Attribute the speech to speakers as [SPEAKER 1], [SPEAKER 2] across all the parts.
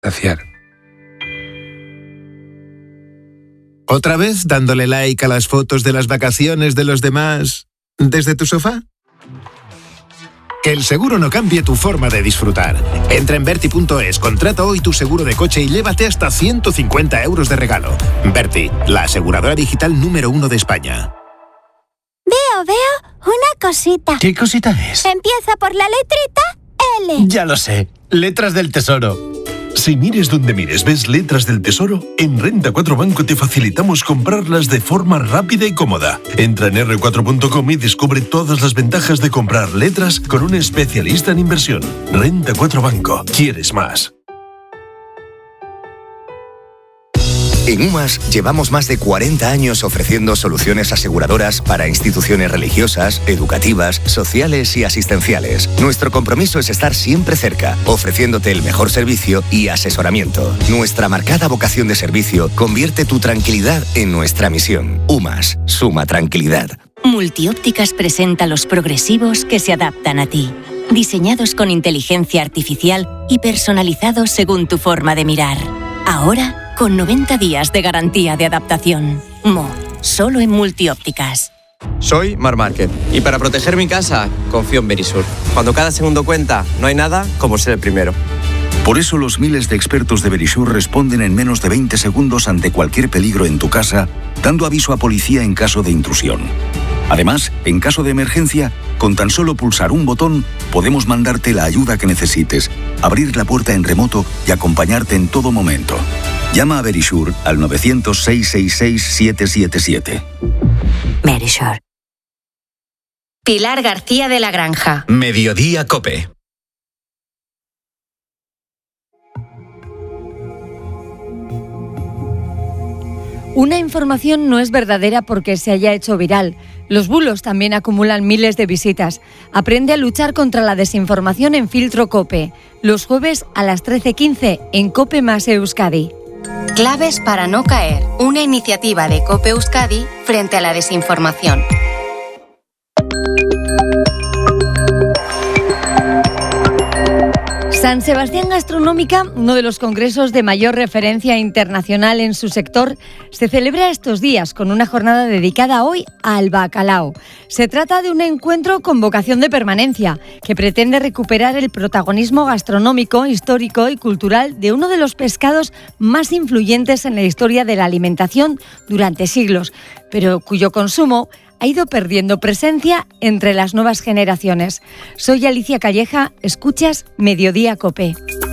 [SPEAKER 1] saciar. ¿Otra vez dándole like a las fotos de las vacaciones de los demás desde tu sofá? Que el seguro no cambie tu forma de disfrutar. Entra en Verti.es, contrata hoy tu seguro de coche y llévate hasta 150 euros de regalo. Verti, la aseguradora digital número 1 de España.
[SPEAKER 2] Veo una cosita.
[SPEAKER 3] ¿Qué cosita es?
[SPEAKER 2] Empieza por la letrita L.
[SPEAKER 3] Ya lo sé, letras del tesoro.
[SPEAKER 4] Si mires donde mires ves letras del tesoro, en Renta 4 Banco te facilitamos comprarlas de forma rápida y cómoda. Entra en r4.com y descubre todas las ventajas de comprar letras con un especialista en inversión. Renta 4 Banco. ¿Quieres más?
[SPEAKER 5] En UMAS llevamos más de 40 años ofreciendo soluciones aseguradoras para instituciones religiosas, educativas, sociales y asistenciales. Nuestro compromiso es estar siempre cerca, ofreciéndote el mejor servicio y asesoramiento. Nuestra marcada vocación de servicio convierte tu tranquilidad en nuestra misión. UMAS, suma tranquilidad.
[SPEAKER 6] Multiópticas presenta los progresivos que se adaptan a ti. Diseñados con inteligencia artificial y personalizados según tu forma de mirar. Ahora, con 90 días de garantía de adaptación. Solo en Multiópticas.
[SPEAKER 7] Soy Mar Márquez y para proteger mi casa confío en Verisur. Cuando cada segundo cuenta, no hay nada como ser el primero.
[SPEAKER 8] Por eso los miles de expertos de Verisur responden en menos de 20 segundos ante cualquier peligro en tu casa, dando aviso a policía en caso de intrusión. Además, en caso de emergencia, con tan solo pulsar un botón, podemos mandarte la ayuda que necesites, abrir la puerta en remoto y acompañarte en todo momento. Llama a Verisur al 900-666-777.
[SPEAKER 6] Verisur. Pilar García de la Granja.
[SPEAKER 9] Mediodía COPE.
[SPEAKER 10] Una información no es verdadera porque se haya hecho viral. Los bulos también acumulan miles de visitas. Aprende a luchar contra la desinformación en Filtro COPE. Los jueves a las 13:15 en COPE más Euskadi.
[SPEAKER 6] Claves para no caer. Una iniciativa de COPE Euskadi frente a la desinformación.
[SPEAKER 10] San Sebastián Gastronómica, uno de los congresos de mayor referencia internacional en su sector, se celebra estos días con una jornada dedicada hoy al bacalao. Se trata de un encuentro con vocación de permanencia que pretende recuperar el protagonismo gastronómico, histórico y cultural de uno de los pescados más influyentes en la historia de la alimentación durante siglos, pero cuyo consumo ha ido perdiendo presencia entre las nuevas generaciones. Soy Alicia Calleja, escuchas Mediodía COPE.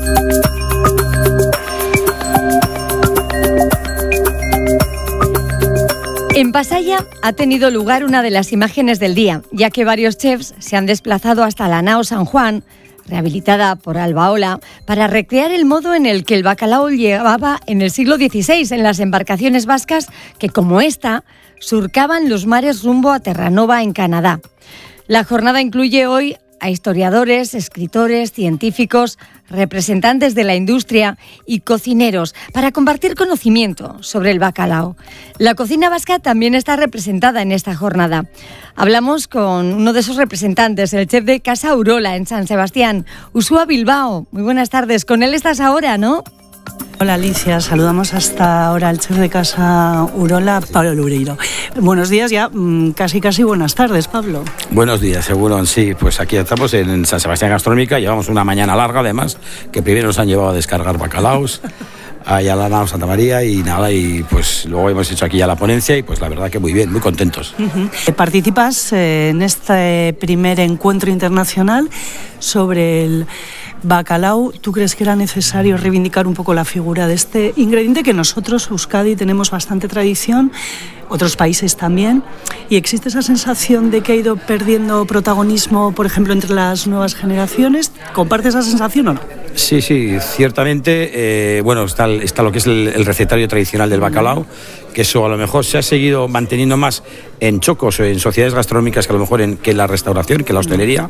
[SPEAKER 10] En Pasaya ha tenido lugar una de las imágenes del día, ya que varios chefs se han desplazado hasta la nao San Juan, rehabilitada por Albaola, para recrear el modo en el que el bacalao llegaba en el siglo XVI en las embarcaciones vascas que, como esta, surcaban los mares rumbo a Terranova, en Canadá. La jornada incluye hoy a historiadores, escritores, científicos, representantes de la industria y cocineros para compartir conocimiento sobre el bacalao. La cocina vasca también está representada en esta jornada. Hablamos con uno de esos representantes, el chef de Casa Urola en San Sebastián, Uxua Bilbao. Muy buenas tardes. Con él estás ahora, ¿no?
[SPEAKER 11] Hola Alicia, saludamos hasta ahora al chef de Casa Urola, Pablo Loureiro. Buenos días ya, casi buenas tardes, Pablo.
[SPEAKER 12] Buenos días, seguro, sí, pues aquí estamos en San Sebastián Gastronómica, llevamos una mañana larga además, que primero nos han llevado a descargar bacalaos, allá a la nao Santa María y nada, y pues luego hemos hecho aquí ya la ponencia y pues la verdad que muy bien, muy contentos.
[SPEAKER 11] Participas en este primer encuentro internacional sobre el bacalao. ¿Tú crees que era necesario reivindicar un poco la figura de este ingrediente que nosotros, Euskadi, tenemos bastante tradición, otros países también, y existe esa sensación de que ha ido perdiendo protagonismo, por ejemplo, entre las nuevas generaciones? ¿Compartes esa sensación o no?
[SPEAKER 12] Sí, ciertamente, está lo que es el recetario tradicional del bacalao, que eso a lo mejor se ha seguido manteniendo más en chocos o en sociedades gastronómicas que a lo mejor que la restauración, que la hostelería.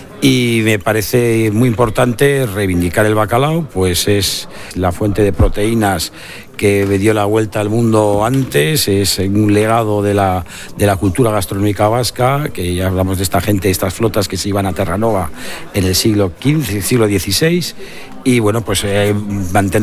[SPEAKER 12] Y me parece muy importante reivindicar el bacalao, pues es la fuente de proteínas que dio la vuelta al mundo antes, es un legado de la cultura gastronómica vasca, que ya hablamos de esta gente, estas flotas que se iban a Terranova en el siglo XV, siglo XVI, y bueno, pues mantener